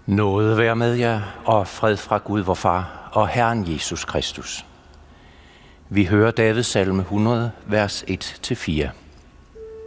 Nåde være med jer, og fred fra Gud vor Far og Herren Jesus Kristus. Vi hører Davids salme 100, vers 1-4.